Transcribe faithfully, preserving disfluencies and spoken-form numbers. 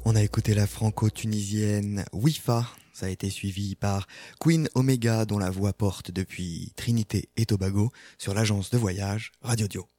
On a écouté la franco-tunisienne Wifa. Ça a été suivi par Queen Omega, dont la voix porte depuis Trinité et Tobago sur l'agence de voyage Radio Dio.